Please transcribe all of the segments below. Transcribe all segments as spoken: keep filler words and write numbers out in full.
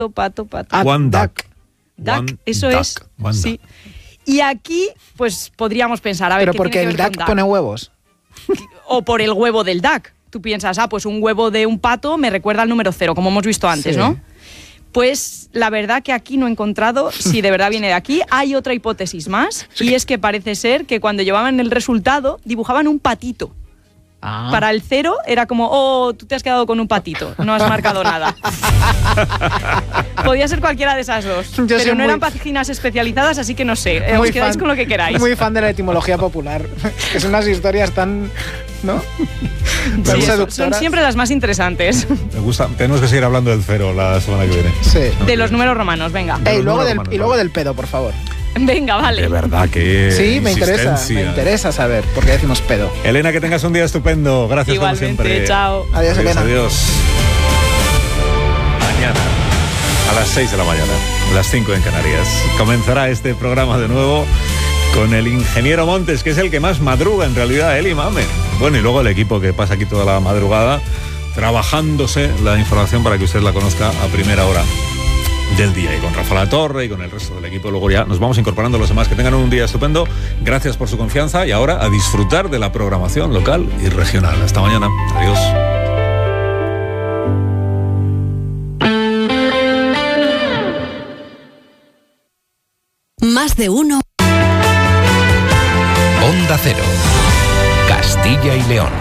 pato, pato. Ah, One duck. Duck, One eso duck. es. One Sí. duck. Y aquí, pues podríamos pensar, a ver, Pero ¿qué porque tiene el que ver duck con pone huevos. O por el huevo del duck. Tú piensas, ah, pues un huevo de un pato me recuerda al número cero, como hemos visto antes, Sí. ¿no? Pues la verdad que aquí no he encontrado si de verdad viene de aquí. Hay otra hipótesis más, y es que parece ser que cuando llevaban el resultado dibujaban un patito. Ah. Para el cero era como, oh, tú te has quedado con un patito, no has marcado nada. Podía ser cualquiera de esas dos, Yo soy pero no muy- eran páginas especializadas, así que no sé, eh, Muy os quedáis fan- con lo que queráis. Muy fan de la etimología popular. Que son unas historias tan... ¿no? Sí, Tan eso, son seductoras. siempre las más interesantes. Me gusta. Tenemos que seguir hablando del cero la semana que viene. Sí. De los números romanos, venga. De Ey, los luego números del, romanos, y luego vale. del pedo, por favor. Venga, vale. De verdad que Sí, me interesa. insistencia. Me interesa saber por qué decimos pedo. Elena, que tengas un día estupendo. Gracias Igualmente, como siempre. chao. Adiós, Elena. Adiós. Mañana, a las seis de la mañana, las cinco en Canarias, comenzará este programa de nuevo con el ingeniero Montes, que es el que más madruga en realidad, él y Mame. Bueno, y luego el equipo que pasa aquí toda la madrugada trabajándose la información para que usted la conozca a primera hora del día, y con Rafa La Torre y con el resto del equipo. Luego ya nos vamos incorporando los demás. Que tengan un día estupendo. Gracias por su confianza, y ahora a disfrutar de la programación local y regional. Hasta mañana. Adiós. Más de uno. Onda Cero. Castilla y León.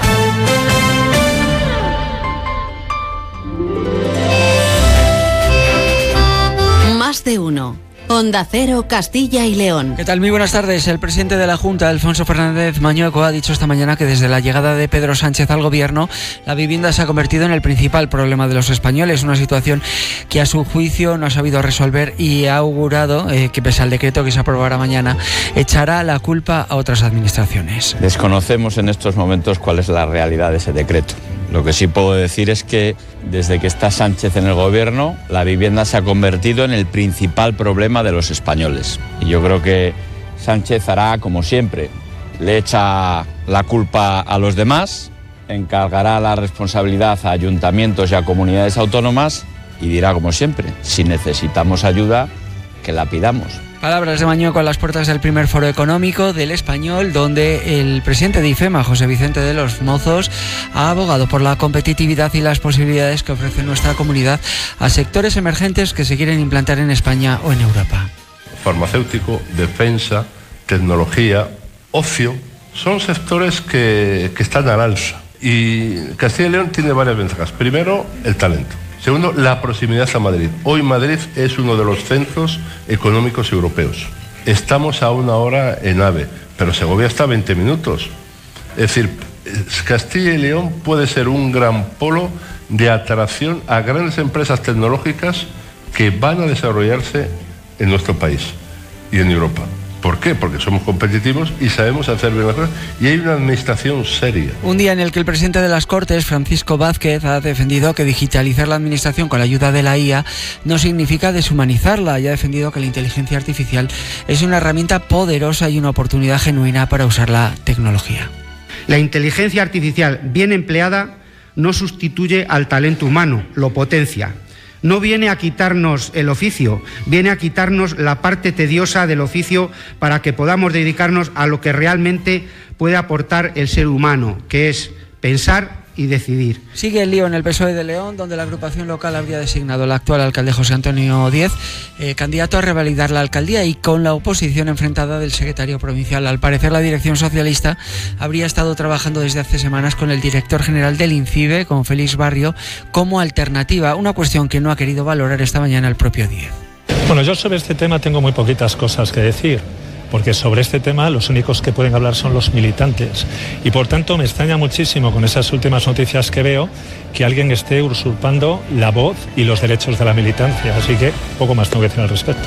Más de uno. Onda Cero, Castilla y León. ¿Qué tal? Muy buenas tardes. El presidente de la Junta, Alfonso Fernández Mañueco, ha dicho esta mañana que desde la llegada de Pedro Sánchez al gobierno, la vivienda se ha convertido en el principal problema de los españoles, una situación que a su juicio no ha sabido resolver, y ha augurado eh, que pese al decreto que se aprobará mañana, echará la culpa a otras administraciones. Desconocemos en estos momentos cuál es la realidad de ese decreto. Lo que sí puedo decir es que desde que está Sánchez en el gobierno, la vivienda se ha convertido en el principal problema de los españoles. Y yo creo que Sánchez hará como siempre, le echa la culpa a los demás, encargará la responsabilidad a ayuntamientos y a comunidades autónomas y dirá como siempre, si necesitamos ayuda, que la pidamos. Palabras de Mañueco a las puertas del primer foro económico del Español, donde el presidente de IFEMA, José Vicente de los Mozos, ha abogado por la competitividad y las posibilidades que ofrece nuestra comunidad a sectores emergentes que se quieren implantar en España o en Europa. Farmacéutico, defensa, tecnología, ocio, son sectores que, que están al alza. Y Castilla y León tiene varias ventajas. Primero, el talento. Segundo, la proximidad a Madrid. Hoy Madrid es uno de los centros económicos europeos. Estamos a una hora en AVE, pero Segovia está a veinte minutos. Es decir, Castilla y León puede ser un gran polo de atracción a grandes empresas tecnológicas que van a desarrollarse en nuestro país y en Europa. ¿Por qué? Porque somos competitivos y sabemos hacer bien las cosas, y hay una administración seria. Un día en el que el presidente de las Cortes, Francisco Vázquez, ha defendido que digitalizar la administración con la ayuda de la I A no significa deshumanizarla, y ha defendido que la inteligencia artificial es una herramienta poderosa y una oportunidad genuina para usar la tecnología. La inteligencia artificial bien empleada no sustituye al talento humano, lo potencia. No viene a quitarnos el oficio, viene a quitarnos la parte tediosa del oficio para que podamos dedicarnos a lo que realmente puede aportar el ser humano, que es pensar y decidir. Sigue el lío en el P S O E de León, donde la agrupación local habría designado al actual alcalde José Antonio Díez eh, candidato a revalidar la alcaldía, y con la oposición enfrentada del secretario provincial. Al parecer, la dirección socialista habría estado trabajando desde hace semanas con el director general del INCIBE, con Félix Barrio, como alternativa, una cuestión que no ha querido valorar esta mañana el propio Díez. Bueno, yo sobre este tema tengo muy poquitas cosas que decir, porque sobre este tema los únicos que pueden hablar son los militantes, y por tanto me extraña muchísimo con esas últimas noticias que veo que alguien esté usurpando la voz y los derechos de la militancia, así que poco más tengo que decir al respecto.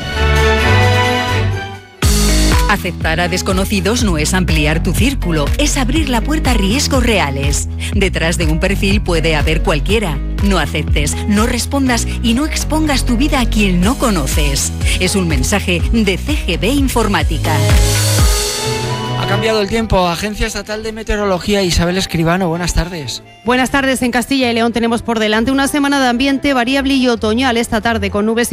Aceptar a desconocidos no es ampliar tu círculo, es abrir la puerta a riesgos reales. Detrás de un perfil puede haber cualquiera. No aceptes, no respondas y no expongas tu vida a quien no conoces. Es un mensaje de C G B Informática. Ha cambiado el tiempo. Agencia Estatal de Meteorología, Isabel Escribano, buenas tardes. Buenas tardes. En Castilla y León tenemos por delante una semana de ambiente variable y otoñal esta tarde con nubes